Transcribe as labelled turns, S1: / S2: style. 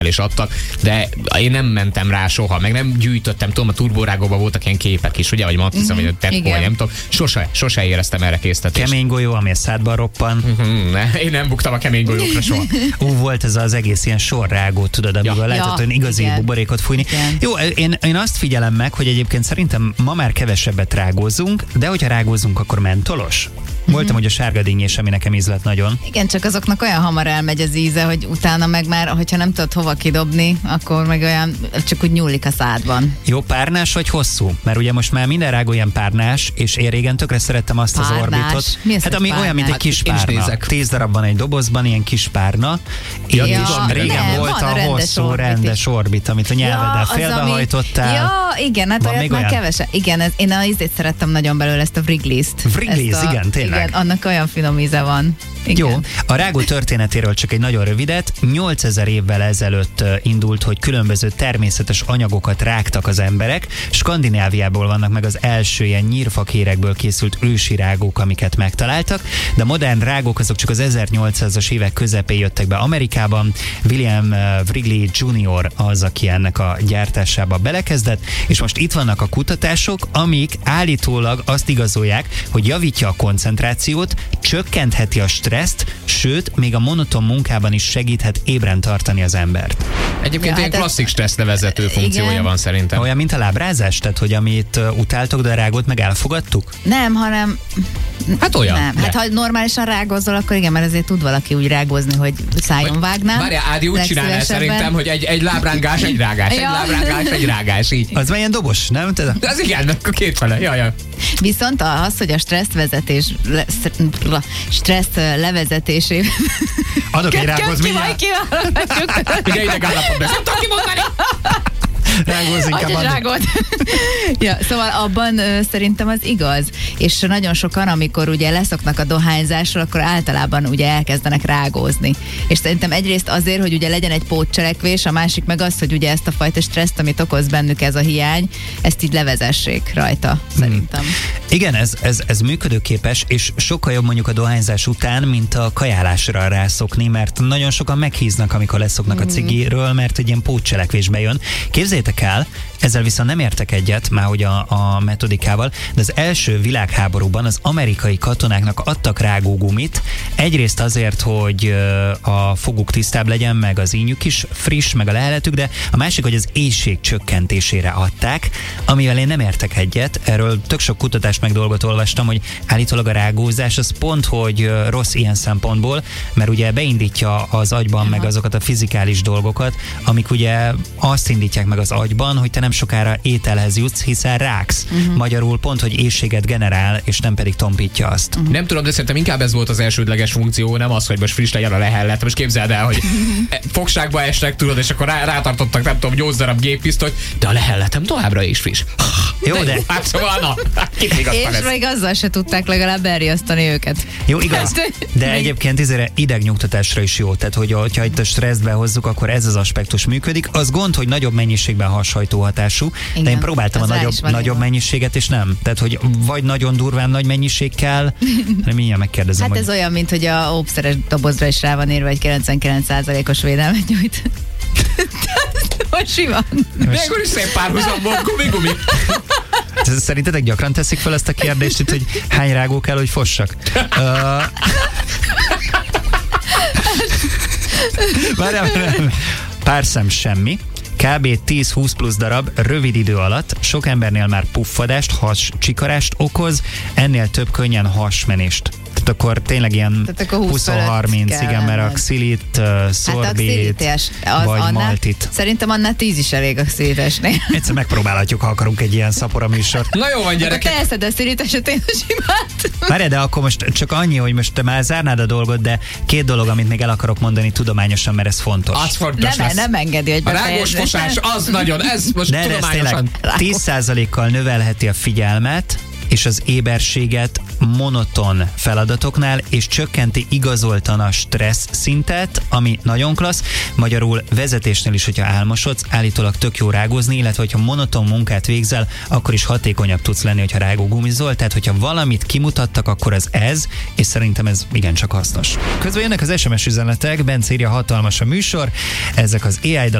S1: és adtak, de én nem mentem rá soha, meg nem gyűjtöttem, tudom, a turborágóban voltak ilyen képek is, ugye, vagy Matrica, vagy a Tetco, nem tudom, sose éreztem erre késztetést.
S2: Kemény golyó, ami a szádban roppan.
S1: Én nem buktam a kemény golyókra soha.
S2: Volt ez az egész ilyen sorrágó, tudod, amiből lehetett olyan igazi buborékot fújni. Igen. Jó, én azt figyelem meg, hogy egyébként szerintem ma már kevesebbet rágózunk, de hogyha rágózunk, akkor mentolos. Voltam, hogy a sárga dinnyés, ami nekem ízlett nagyon.
S3: Igen, csak azoknak olyan hamar elmegy az íze, hogy utána meg már, hogyha nem tudod hova kidobni, akkor meg olyan, csak úgy nyúlik a szádban.
S2: Jó, párnás vagy hosszú? Mert ugye most már minden rágó ilyen párnás, és én régen tökre szerettem azt
S3: párnás.
S2: Az orbitot.
S3: Mi az,
S2: hát ami olyan, mint egy kis párna. 10 darab van egy dobozban, ilyen kis párna.
S1: Ja,
S2: és régen volt a hosszú, rendes orbit, amit a nyelveddel félbehajtottál.
S3: Ja, igen, hát olyat már kevesen. Igen, én az ízét szerettem nagyon belőle, ezt a Wrigley's-t.
S2: Wrigley's, igen, tényleg.
S3: Igen, annak olyan finom íze van. Igen.
S2: Jó, a rágó történetéről csak egy nagyon rövidet. 8000 évvel ezelőtt indult, hogy különböző természetes anyagokat rágtak az emberek. Skandináviából vannak meg az első ilyen nyírfakérekből készült ősi rágók, amiket megtaláltak, de a modern rágók azok csak az 1800-as évek közepén jöttek be Amerikában. William Wrigley Jr. az, aki ennek a gyártásába belekezdett, és most itt vannak a kutatások, amik állítólag azt igazolják, hogy javítja a koncentrációt, csökkentheti a stresszt, sőt, még a monoton munkában is segíthet ébren tartani az embert.
S1: Egyébként ilyen klasszik stresszlevezető funkciója van szerintem.
S2: Olyan, mint a lábrázás, tehát, hogy amit utáltok, de a rágót meg elfogadtuk?
S3: Nem, hanem...
S1: Hát olyan.
S3: Nem. Hát ha normálisan rágózol, akkor igen, mert azért tud valaki úgy rágózni, hogy szájon vágnál.
S1: Várjál, Ádi úgy csinálná szerintem, hogy egy lábrángás, egy rágás, egy lábrángás, egy rágás, így.
S2: Az már ilyen dobos, nem?
S1: Az igen, akkor kétfele, jaj.
S3: Viszont az, hogy a stressz levezetésében...
S2: Adok egy rágóz mindjárt.
S1: Igen, idegállapotban. Nem tudom kimondani!
S3: Ja, szóval abban szerintem az igaz. És nagyon sokan, amikor ugye leszoknak a dohányzásról, akkor általában ugye elkezdenek rágózni. És szerintem egyrészt azért, hogy ugye legyen egy pótcselekvés, a másik meg az, hogy ugye ezt a fajta stresszt, amit okoz bennük ez a hiány, ezt így levezessék rajta, szerintem.
S2: Igen, ez működőképes, és sokkal jobb mondjuk a dohányzás után, mint a kajálásra rászokni, mert nagyon sokan meghíznak, amikor leszoknak a cigiről, mert egy ilyen pótcselekvésbe jön. Képzeljétek el, ezzel viszont nem értek egyet, már hogy a metodikával, de az első világháborúban az amerikai katonáknak adtak rágógumit, egyrészt azért, hogy a foguk tisztább legyen, meg az ínyük is friss, meg a leheletük, de a másik, hogy az éhség csökkentésére adták, amivel én nem értek egyet. Erről tök sok kutatást meg dolgot olvastam, hogy állítólag a rágózás az pont, hogy rossz ilyen szempontból, mert ugye beindítja az agyban meg azokat a fizikális dolgokat, amik ugye azt indítják meg az agyban, hogy te nem sokára ételhez jutsz, hiszen ráksz. Magyarul pont, hogy éhséget generál, és nem pedig tompítja azt.
S1: Nem tudom, de szerintem inkább ez volt az elsődleges funkció, nem az, hogy most friss legyen a lehellet. Most képzeld el, hogy fogságba estek, tudod, és akkor rátartottak, nem tudom, 8 darab géppisztolyt, de a lehelletem továbbra is friss.
S2: Jó, de...
S1: Hát szóval, na,
S3: és még azzal se tudták legalább elriasztani őket.
S2: Jó, igaz. De egyébként idegnyugtatásra is jó. Tehát, hogyha itt a stresszbe hozzuk, akkor ez az aspektus működik. Az gond, hogy nagyobb mennyiségben hashajtó hatású, de én próbáltam a nagyobb mennyiséget, és nem. Tehát, hogy vagy nagyon durván nagy mennyiség kell, de mindjárt megkérdezem.
S3: Hát ez olyan, mint hogy a óvszeres dobozra is rá van írva, hogy 99%-os védelmet nyújt. Most mi van?
S1: De akkor is szép párhuzamból, gumi.
S2: Szerintetek gyakran teszik fel ezt a kérdést itt, hogy hány rágó kell, hogy fossak? Pár szem semmi. Kb. 10-20 plusz darab rövid idő alatt sok embernél már puffadást, hascsikarást okoz, ennél több könnyen hasmenést. Tehát akkor tényleg ilyen 20-30, igen, mert a xilit, szorbét, vagy maltit.
S3: Szerintem annál 10 is elég a xilitesnél.
S2: Egyszer megpróbálhatjuk, ha akarunk egy ilyen szapora műsort.
S1: Na jó van, gyerekek.
S3: Te eszed a xiliteset, én a simát.
S2: Várj, de akkor most csak annyi, hogy most te már zárnád a dolgot, de 2 dolog, amit még el akarok mondani tudományosan, mert ez fontos.
S1: Az fontos lesz.
S3: Nem engedi, hogy
S1: a rágós fosás, az nagyon, ez most
S2: de
S1: tudományosan.
S2: 10%-kal növelheti a figyelmet, és az éberséget monoton feladatoknál, és csökkenti igazoltan a stressz szintet, ami nagyon klassz. Magyarul vezetésnél is, hogyha álmosodsz, állítólag tök jó rágózni, illetve hogyha monoton munkát végzel, akkor is hatékonyabb tudsz lenni, hogyha rágógumizol. Tehát, hogyha valamit kimutattak, akkor az ez, és szerintem ez igencsak hasznos. Közben jönnek az SMS üzenetek, Bence írja, hatalmas a műsor, ezek az AI